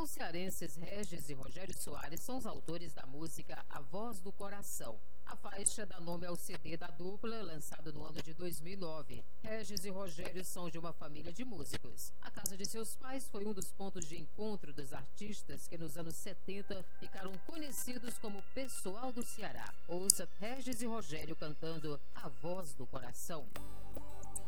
Os cearenses Regis e Rogério Soares são os autores da música A Voz do Coração. A faixa dá nome ao CD da dupla, lançado no ano de 2009. Regis e Rogério são de uma família de músicos. A casa de seus pais foi um dos pontos de encontro dos artistas que nos anos 70 ficaram conhecidos como Pessoal do Ceará. Ouça Regis e Rogério cantando A Voz do Coração.